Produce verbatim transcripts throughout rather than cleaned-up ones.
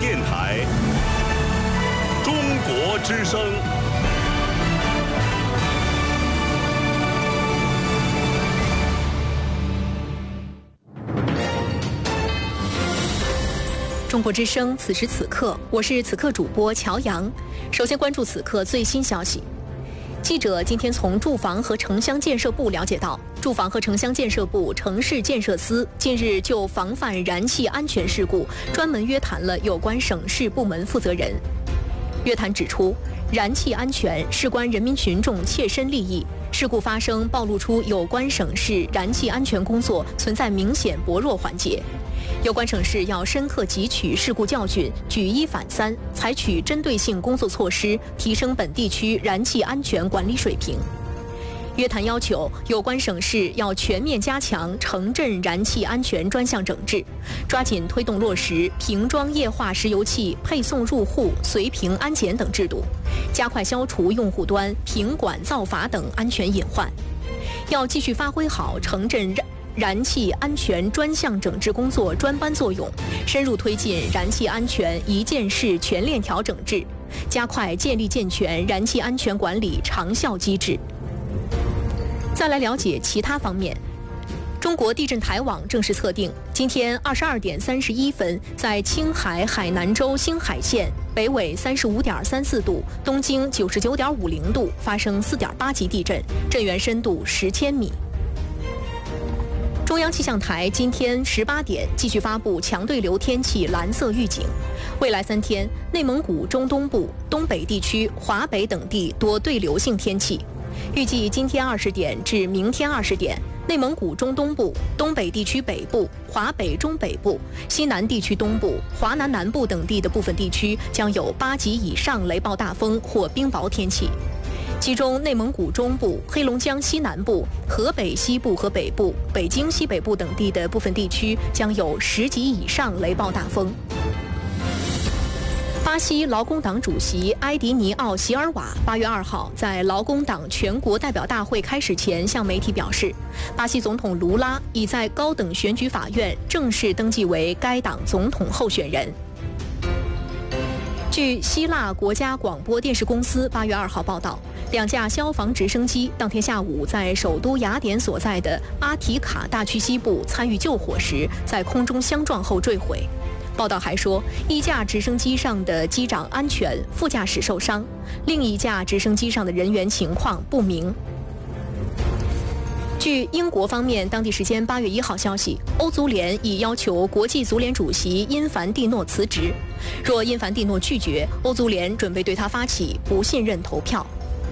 电台，中国之声。 中国之声，此时此刻，我是此刻主播乔阳。首先关注此刻最新消息。记者今天从住房和城乡建设部了解到，住房和城乡建设部城市建设司近日就防范燃气安全事故专门约谈了有关省市部门负责人。约谈指出，燃气安全事关人民群众切身利益，事故发生暴露出有关省市燃气安全工作存在明显薄弱环节。有关省市要深刻汲取事故教训，举一反三，采取针对性工作措施，提升本地区燃气安全管理水平。约谈要求有关省市要全面加强城镇燃气安全专项整治，抓紧推动落实瓶装液化石油气配送入户随瓶安检等制度，加快消除用户端瓶管造法等安全隐患。要继续发挥好城镇燃气安全专项整治工作专班作用，深入推进燃气安全一件事全链条整治，加快建立健全燃气安全管理长效机制。再来了解其他方面。中国地震台网正式测定，今天二十二点三十一分，在青海海南州兴海县北纬三十五点三四度、东经九十九点五零度发生四点八级地震，震源深度十千米。中央气象台今天十八点继续发布强对流天气蓝色预警，未来三天，内蒙古中东部、东北地区、华北等地多对流性天气。预计今天二十点至明天二十点，内蒙古中东部、东北地区北部、华北中北部、西南地区东部、华南南部等地的部分地区将有八级以上雷暴大风或冰雹天气。其中，内蒙古中部、黑龙江西南部、河北西部和北部、北京西北部等地的部分地区将有十级以上雷暴大风。巴西劳工党主席埃迪尼奥·席尔瓦八月二号在劳工党全国代表大会开始前向媒体表示，巴西总统卢拉已在高等选举法院正式登记为该党总统候选人。据希腊国家广播电视公司八月二号报道，两架消防直升机当天下午在首都雅典所在的阿提卡大区西部参与救火时，在空中相撞后坠毁。报道还说，一架直升机上的机长安全，副驾驶受伤，另一架直升机上的人员情况不明。据英国方面当地时间八月一号消息，欧足联已要求国际足联主席因凡蒂诺辞职，若因凡蒂诺拒绝，欧足联准备对他发起不信任投票。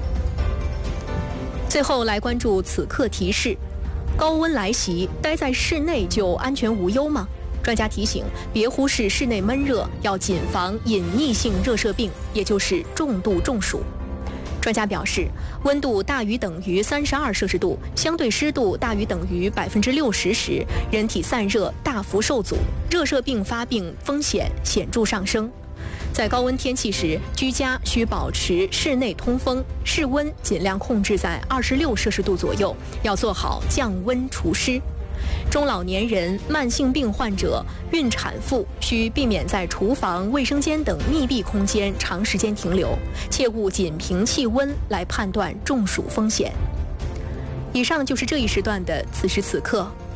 最后来关注此刻提示：高温来袭，待在室内就安全无忧吗？专家提醒，别忽视室内闷热，要谨防隐匿性热射病，也就是重度中暑。专家表示，温度大于等于三十二摄氏度，相对湿度大于等于百分之六十时，人体散热大幅受阻，热射病发病风险显著上升。在高温天气时，居家需保持室内通风，室温尽量控制在二十六摄氏度左右，要做好降温除湿。中老年人、慢性病患者、孕产妇需避免在厨房、卫生间等密闭空间长时间停留，切勿仅凭气温来判断中暑风险。以上就是这一时段的此时此刻，